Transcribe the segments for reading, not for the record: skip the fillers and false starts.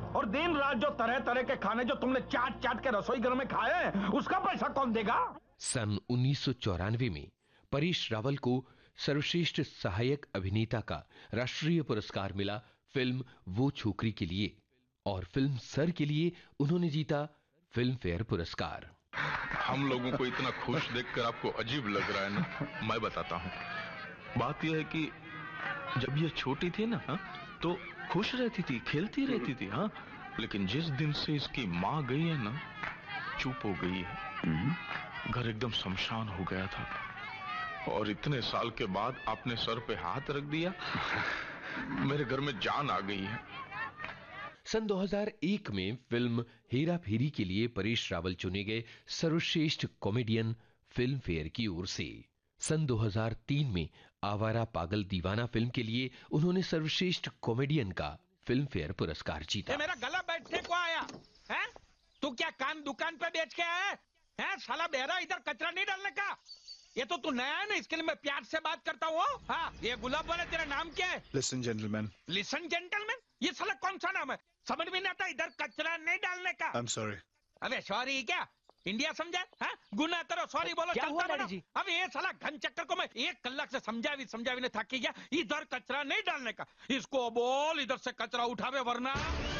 और दिन रात जो तरह तरह के खाने जो तुमने चाट चाट के रसोई घर में खाए हैं, उसका पैसा कौन देगा? सन 1994 में परेश रावल को सर्वश्रेष्ठ सहायक अभिनेता का राष्ट्रीय पुरस्कार मिला फिल्म वो छोकरी के लिए, और फिल्म सर के लिए उन्होंने जीता फिल्म फेयर पुरस्कार। हम लोगों को इतना खुश देखकर आपको अजीब लग रहा है ना? मैं बताता हूँ। बात यह है कि जब ये छोटी थी ना, तो खुश रहती थी, खेलती रहती थी, हाँ। लेकिन जिस दिन से इसकी माँ गई है ना, चुप हो गई है। घर एकदम शमशान हो गया था। और इतने साल के बाद आपने सर पे हाथ रख दिया, मेरे घर में जान आ गई है। सन 2001 में फिल्म हेरा फेरी के लिए परेश रावल चुने गए सर्वश्रेष्ठ कॉमेडियन फिल्म फेयर की ओर से। सन 2003 में आवारा पागल दीवाना फिल्म के लिए उन्होंने सर्वश्रेष्ठ कॉमेडियन का फिल्म फेयर पुरस्कार जीता। मेरा गला बैठने को आया है? तू क्या कान दुकान पे बेच के आया है? साला बेहरा, इधर कचरा नहीं डालने का। ये तो तू नया है ना, इसके लिए मैं प्यार से बात करता हूँ। हाँ, ये गुलाब वाला, तेरा नाम क्या है? Listen gentleman. Listen gentleman? ये साला कौन सा नाम है? समझ में नहीं आता, इधर कचरा नहीं डालने का। I am sorry. अबे सॉरी क्या? इंडिया समझा? हाँ, गुना करो, सॉरी बोलो, चलता बना। अब ये साला घन चक्कर को मैं 1 कलाक से समझावी ने थक गया। इधर कचरा नहीं डालने का, इसको बोल इधर से कचरा उठावे वरना।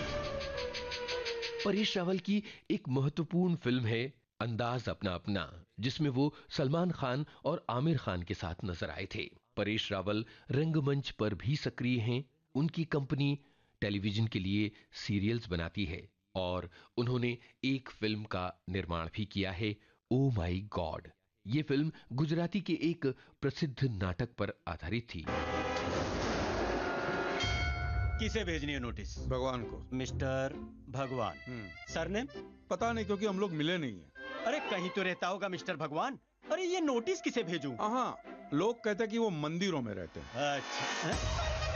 परेश रावल की एक महत्वपूर्ण फिल्म है अंदाज अपना अपना, जिसमें वो सलमान खान और आमिर खान के साथ नजर आए थे। परेश रावल रंगमंच पर भी सक्रिय हैं। उनकी कंपनी टेलीविजन के लिए सीरियल्स बनाती है और उन्होंने एक फिल्म का निर्माण भी किया है, ओ माई गॉड। ये फिल्म गुजराती के एक प्रसिद्ध नाटक पर आधारित थी। किसे भेजनी है नोटिस? भगवान को। मिस्टर भगवान। सरनेम? पता नहीं, क्योंकि हम लोग मिले नहीं हैं। अरे कहीं तो रहता होगा मिस्टर भगवान। अरे ये नोटिस किसे भेजूं? हाँ, लोग कहते हैं कि वो मंदिरों में रहते हैं। अच्छा।